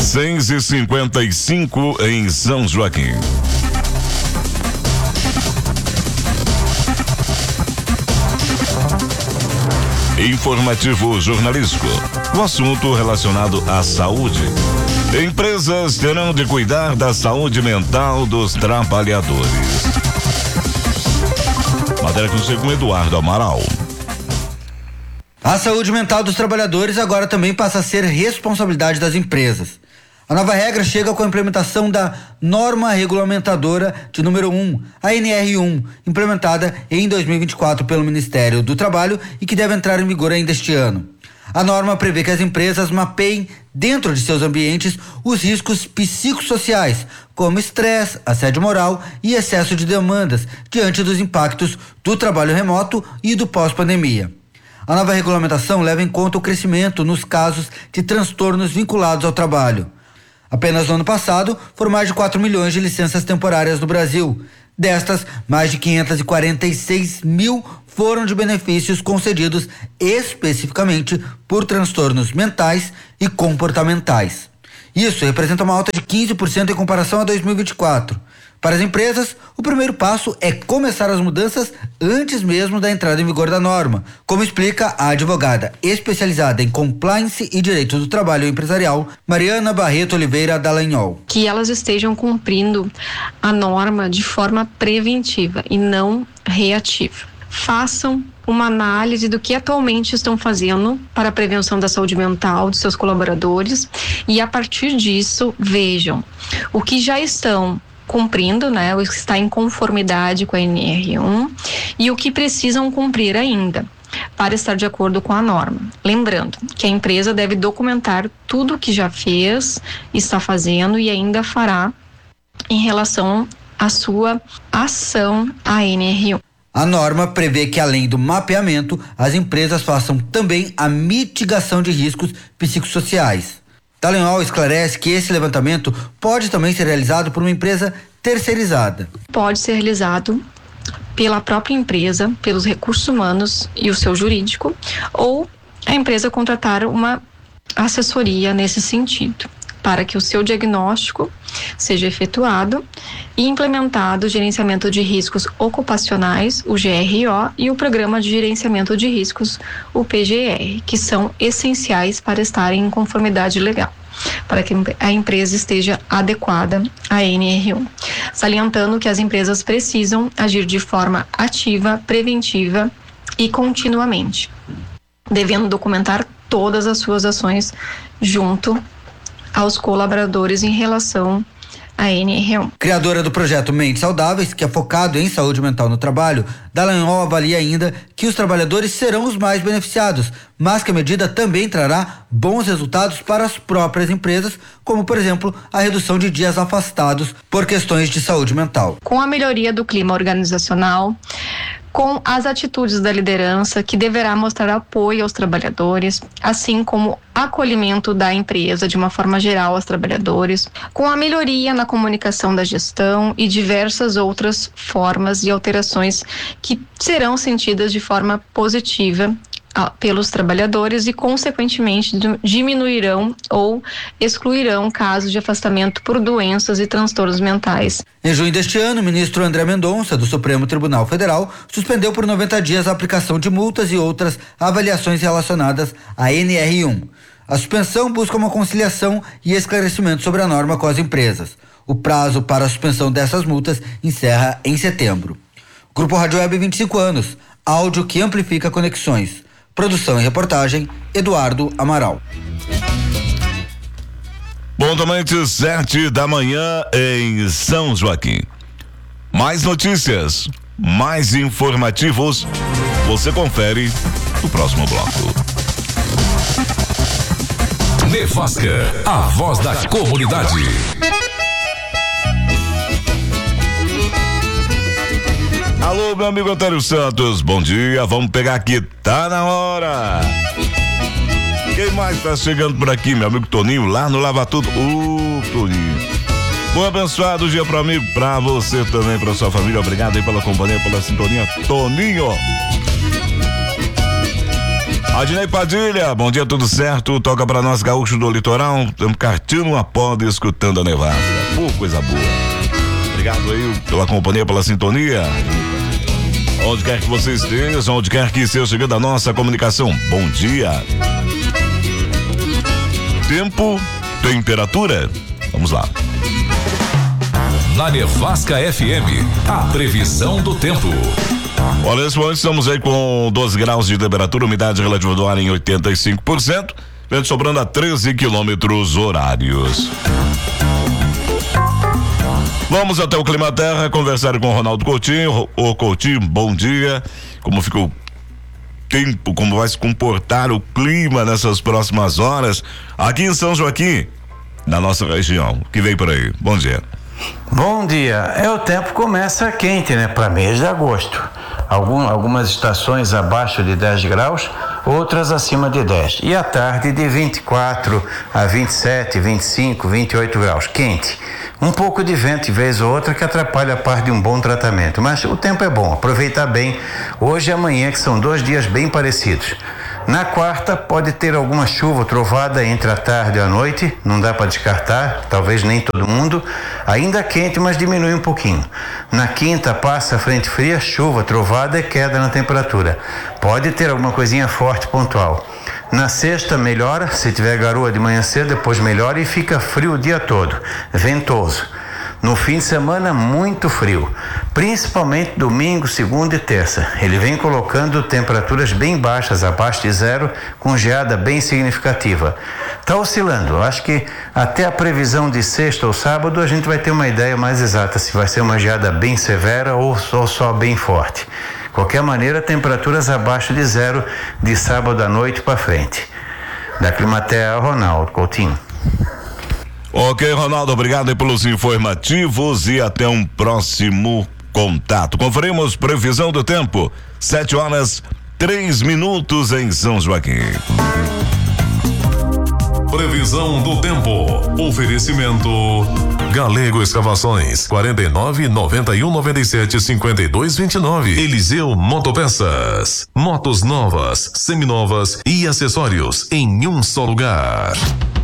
6:55 em São Joaquim. Informativo jornalístico. O assunto relacionado à saúde. Empresas terão de cuidar da saúde mental dos trabalhadores. Matéria com Eduardo Amaral. A saúde mental dos trabalhadores agora também passa a ser responsabilidade das empresas. A nova regra chega com a implementação da norma regulamentadora de número 1, a NR1, implementada em 2024 pelo Ministério do Trabalho e que deve entrar em vigor ainda este ano. A norma prevê que as empresas mapeiem dentro de seus ambientes os riscos psicossociais, como estresse, assédio moral e excesso de demandas, diante dos impactos do trabalho remoto e do pós-pandemia. A nova regulamentação leva em conta o crescimento nos casos de transtornos vinculados ao trabalho. Apenas no ano passado, foram mais de 4 milhões de licenças temporárias no Brasil. Destas, mais de 546 mil foram de benefícios concedidos especificamente por transtornos mentais e comportamentais. Isso representa uma alta de 15% em comparação a 2024. Para as empresas, o primeiro passo é começar as mudanças antes mesmo da entrada em vigor da norma, como explica a advogada especializada em compliance e direito do trabalho empresarial, Mariana Barreto Oliveira Dallagnol. Que elas estejam cumprindo a norma de forma preventiva e não reativa. Façam uma análise do que atualmente estão fazendo para a prevenção da saúde mental dos seus colaboradores e, a partir disso, vejam o que já estão cumprindo, né, o que está em conformidade com a NR1 e o que precisam cumprir ainda para estar de acordo com a norma. Lembrando que a empresa deve documentar tudo o que já fez, está fazendo e ainda fará em relação à sua ação à NR1. A norma prevê que, além do mapeamento, as empresas façam também a mitigação de riscos psicossociais. Dallagnol esclarece que esse levantamento pode também ser realizado por uma empresa terceirizada. Pode ser realizado pela própria empresa, pelos recursos humanos e o seu jurídico, ou a empresa contratar uma assessoria nesse sentido, para que o seu diagnóstico seja efetuado e implementado o gerenciamento de riscos ocupacionais, o GRO, e o Programa de Gerenciamento de Riscos, o PGR, que são essenciais para estarem em conformidade legal, para que a empresa esteja adequada à NR1. Salientando que as empresas precisam agir de forma ativa, preventiva e continuamente, devendo documentar todas as suas ações junto aos colaboradores em relação à NR1. Criadora do projeto Mentes Saudáveis, que é focado em saúde mental no trabalho, Dallagnol avalia ainda que os trabalhadores serão os mais beneficiados, mas que a medida também trará bons resultados para as próprias empresas, como, por exemplo, a redução de dias afastados por questões de saúde mental. Com a melhoria do clima organizacional, com as atitudes da liderança, que deverá mostrar apoio aos trabalhadores, assim como acolhimento da empresa de uma forma geral aos trabalhadores, com a melhoria na comunicação da gestão e diversas outras formas e alterações que serão sentidas de forma positiva pelos trabalhadores e, consequentemente, diminuirão ou excluirão casos de afastamento por doenças e transtornos mentais. Em junho deste ano, o ministro André Mendonça, do Supremo Tribunal Federal, suspendeu por 90 dias a aplicação de multas e outras avaliações relacionadas à NR1. A suspensão busca uma conciliação e esclarecimento sobre a norma com as empresas. O prazo para a suspensão dessas multas encerra em setembro. Grupo Rádio Web 25 anos, áudio que amplifica conexões. Produção e reportagem, Eduardo Amaral. Pontualmente 7 da manhã em São Joaquim. Mais notícias, mais informativos, você confere no próximo bloco. Nevasca, a voz da comunidade. Alô, meu amigo Antônio Santos, bom dia, vamos pegar aqui, tá na hora. Quem mais tá chegando por aqui? Meu amigo Toninho, lá no Lava Tudo. Toninho. Bom abençoado dia pro amigo, pra você também, pra sua família. Obrigado aí pela companhia, pela sintonia. Toninho. Adnei Padilha, bom dia, tudo certo? Toca pra nós, gaúcho do litoral. Estamos cartando uma poda e escutando a nevasca. Pô, coisa boa. Obrigado aí pela companhia, pela sintonia. Onde quer que você esteja, onde quer que esteja chegando a nossa comunicação. Bom dia. Tempo, temperatura. Vamos lá. Na Nevasca FM, a previsão do tempo. Olha, nesse momento estamos aí com 12 graus de temperatura, umidade relativa do ar em 85%, vento sobrando a 13 quilômetros horários. Vamos até o Clima Terra conversar com o Ronaldo Coutinho. Ô Coutinho, bom dia. Como ficou o tempo, como vai se comportar o clima nessas próximas horas aqui em São Joaquim, na nossa região? O que vem por aí? Bom dia. Bom dia. O tempo começa quente, né? Para mês de agosto. Algumas estações abaixo de 10 graus, outras acima de 10. E à tarde de 24 a 27, 25, 28 graus. Quente. Um pouco de vento de vez ou outra que atrapalha a parte de um bom tratamento. Mas o tempo é bom, aproveitar bem hoje e amanhã, que são 2 dias bem parecidos. Na quarta pode ter alguma chuva, trovada entre a tarde e a noite, não dá para descartar, talvez nem todo mundo, ainda quente, mas diminui um pouquinho. Na quinta passa a frente fria, chuva, trovada e queda na temperatura. Pode ter alguma coisinha forte pontual. Na sexta melhora, se tiver garoa de manhã cedo, depois melhora e fica frio o dia todo, ventoso. No fim de semana, muito frio, principalmente domingo, segunda e terça. Ele vem colocando temperaturas bem baixas, abaixo de 0, com geada bem significativa. Está oscilando, eu acho que até a previsão de sexta ou sábado a gente vai ter uma ideia mais exata se vai ser uma geada bem severa ou só bem forte. De qualquer maneira, temperaturas abaixo de 0 de sábado à noite para frente. Da Climaterra, Ronaldo Coutinho. Ok, Ronaldo, obrigado pelos informativos e até um próximo contato. Conferimos previsão do tempo, 7h03 em São Joaquim. Previsão do tempo. Oferecimento Galego Escavações, 49-91-97-52-29. Eliseu Motopeças. Motos novas, seminovas e acessórios em um só lugar.